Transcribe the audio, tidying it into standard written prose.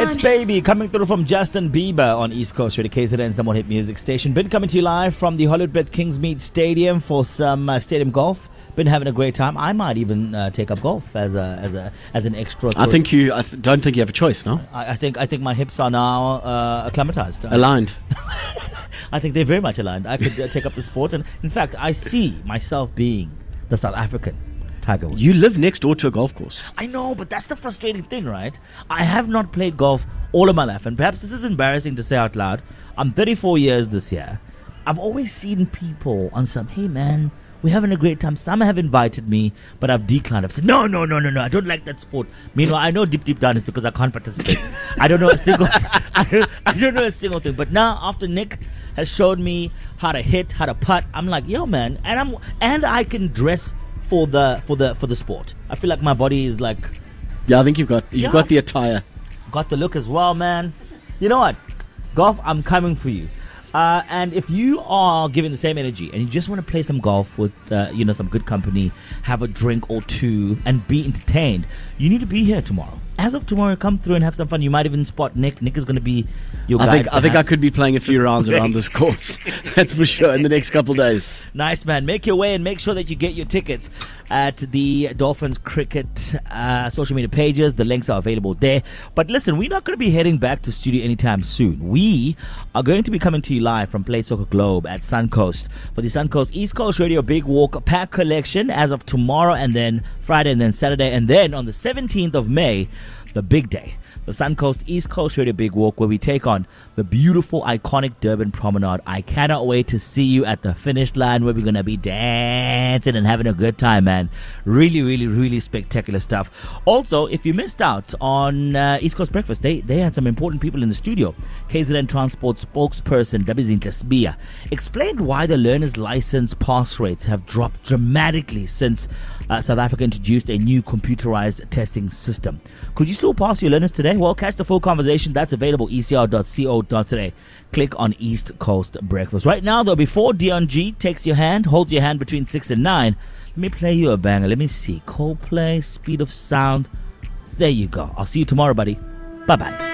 It's Baby coming through from Justin Bieber on East Coast Radio, KZN's number one hit music station. Been coming to you live from the Hollywood Kingsmead Stadium for some stadium golf. Been having a great time. I might even take up golf as an extra. I think you. Don't think you have a choice, no? I think my hips are now acclimatized. Aligned. I think they're very much aligned. I could take up the sport, and in fact, I see myself being the South African Tiger Woods. You live next door to a golf course. I know, but that's the frustrating thing, right? I have not played golf all of my life, and perhaps this is embarrassing to say out loud. I'm 34 years this year. I've always seen people on some, hey man, we're having a great time. Some have invited me, but I've declined. I've said, no, I don't like that sport. Meanwhile, I know deep down it's because I can't participate. I don't know a single I don't know a single thing. But now, after Nick has showed me how to hit, how to putt, I'm like, yo man, and I can dress for the sport. I feel like my body is like, yeah, I think you've got the attire, got the look as well, man. You know what, golf, I'm coming for you. And if you are giving the same energy and you just want to play some golf with some good company, have a drink or two, and be entertained, you need to be here tomorrow. As of tomorrow, come through and have some fun. You might even spot Nick. Nick is going to be your guide. I think I could be playing a few rounds around this course. That's for sure in the next couple of days. Nice, man. Make your way and make sure that you get your tickets at the Dolphins Cricket social media pages. The links are available there. But listen, we're not going to be heading back to studio anytime soon. We are going to be coming to you live from Play Soccer Globe at Suncoast for the Suncoast East Coast Radio Big Walk Pack Collection as of tomorrow, and then Friday, and then Saturday, and then on the 17th of May, the big day, the Suncoast East Coast Radio Big Walk, where we take on the beautiful, iconic Durban Promenade. I cannot wait to see you at the finish line, where we're going to be dancing and having a good time, man. Really, really, really spectacular stuff. Also, if you missed out on East Coast Breakfast, they had some important people in the studio. KZN Transport spokesperson Dabizinhle Sibiya explained why the learner's license pass rates have dropped dramatically since South Africa introduced a new computerized testing system. Could you still pass your learners today? Well, catch the full conversation. That's available ecr.co.za. Click on East Coast Breakfast. Right now, though, before Dion G takes your hand, holds your hand between 6 and 9, let me play you a banger. Let me see. Coldplay, Speed of Sound. There you go. I'll see you tomorrow, buddy. Bye-bye.